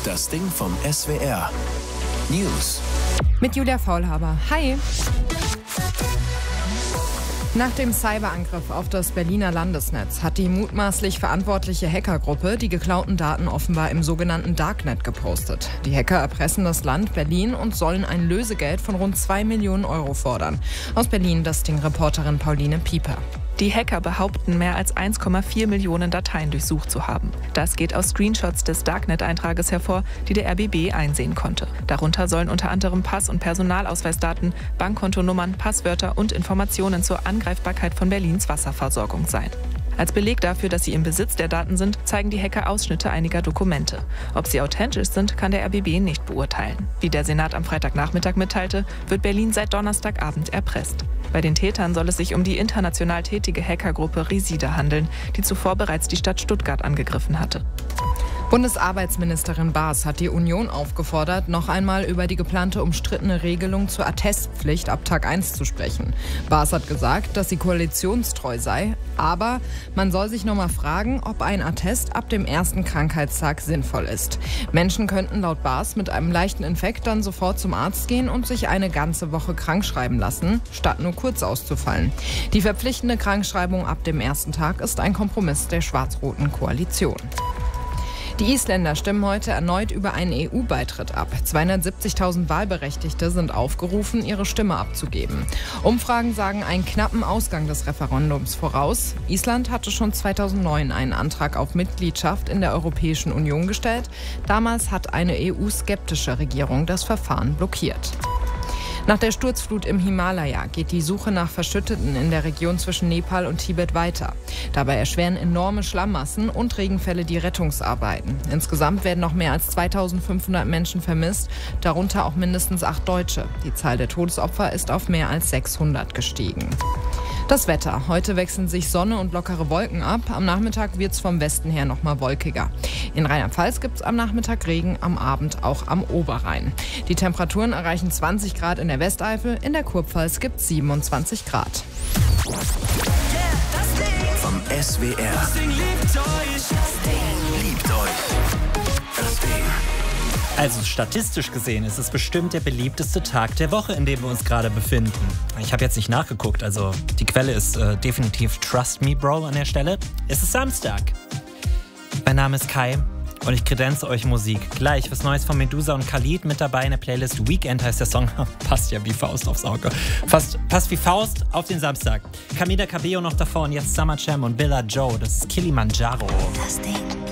Das Ding vom SWR. News. Mit Julia Faulhaber. Hi! Nach dem Cyberangriff auf das Berliner Landesnetz hat die mutmaßlich verantwortliche Hackergruppe die geklauten Daten offenbar im sogenannten Darknet gepostet. Die Hacker erpressen das Land Berlin und sollen ein Lösegeld von rund 2 Millionen Euro fordern. Aus Berlin das Ding-Reporterin Pauline Pieper. Die Hacker behaupten, mehr als 1,4 Millionen Dateien durchsucht zu haben. Das geht aus Screenshots des Darknet-Eintrages hervor, die der RBB einsehen konnte. Darunter sollen unter anderem Pass- und Personalausweisdaten, Bankkontonummern, Passwörter und Informationen zur Angreifbarkeit von Berlins Wasserversorgung sein. Als Beleg dafür, dass sie im Besitz der Daten sind, zeigen die Hacker Ausschnitte einiger Dokumente. Ob sie authentisch sind, kann der RBB nicht beurteilen. Wie der Senat am Freitagnachmittag mitteilte, wird Berlin seit Donnerstagabend erpresst. Bei den Tätern soll es sich um die international tätige Hackergruppe Resida handeln, die zuvor bereits die Stadt Stuttgart angegriffen hatte. Bundesarbeitsministerin Baas hat die Union aufgefordert, noch einmal über die geplante umstrittene Regelung zur Attestpflicht ab Tag 1 zu sprechen. Baas hat gesagt, dass sie koalitionstreu sei, aber man soll sich noch mal fragen, ob ein Attest ab dem ersten Krankheitstag sinnvoll ist. Menschen könnten laut Baas mit einem leichten Infekt dann sofort zum Arzt gehen und sich eine ganze Woche krankschreiben lassen, statt nur kurz auszufallen. Die verpflichtende Krankschreibung ab dem ersten Tag ist ein Kompromiss der schwarz-roten Koalition. Die Isländer stimmen heute erneut über einen EU-Beitritt ab. 270.000 Wahlberechtigte sind aufgerufen, ihre Stimme abzugeben. Umfragen sagen einen knappen Ausgang des Referendums voraus. Island hatte schon 2009 einen Antrag auf Mitgliedschaft in der Europäischen Union gestellt. Damals hat eine EU-skeptische Regierung das Verfahren blockiert. Nach der Sturzflut im Himalaya geht die Suche nach Verschütteten in der Region zwischen Nepal und Tibet weiter. Dabei erschweren enorme Schlammmassen und Regenfälle die Rettungsarbeiten. Insgesamt werden noch mehr als 2.500 Menschen vermisst, darunter auch mindestens 8 Deutsche. Die Zahl der Todesopfer ist auf mehr als 600 gestiegen. Das Wetter. Heute wechseln sich Sonne und lockere Wolken ab. Am Nachmittag wird es vom Westen her noch mal wolkiger. In Rheinland-Pfalz gibt es am Nachmittag Regen, am Abend auch am Oberrhein. Die Temperaturen erreichen 20 Grad in der Westeifel, in der Kurpfalz gibt es 27 Grad. Vom SWR. Das Ding liebt euch. Liebt euch. Das Ding. Also statistisch gesehen ist es bestimmt der beliebteste Tag der Woche, in dem wir uns gerade befinden. Ich habe jetzt nicht nachgeguckt, also die Quelle ist definitiv Trust Me Bro an der Stelle. Es ist Samstag. Mein Name ist Kai und ich kredenze euch Musik. Gleich was Neues von Medusa und Khalid mit dabei in der Playlist. Weekend heißt der Song. Passt ja wie Faust aufs Auge. Passt wie Faust auf den Samstag. Camila Cabello noch davor und jetzt Summer Jam und Billa Joe. Das ist Kilimanjaro. Das Ding.